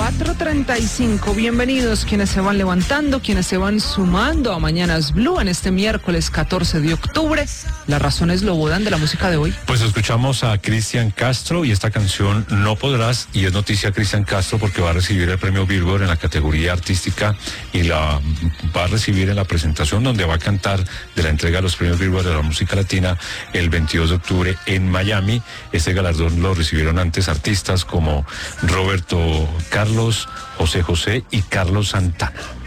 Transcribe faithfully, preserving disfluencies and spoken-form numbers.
cuatro treinta y cinco. Bienvenidos quienes se van levantando, quienes se van sumando a Mañanas Blue en este miércoles catorce de octubre. Las razones lo bodan de la música de hoy. Pues escuchamos a Cristian Castro y esta canción No Podrás, y es noticia Cristian Castro porque va a recibir el premio Billboard en la categoría artística y la va a recibir en la presentación donde va a cantar de la entrega de los premios Billboard de la música latina el veintidós de octubre en Miami. Este galardón lo recibieron antes artistas como Roberto Carlos, José José y Carlos Santana.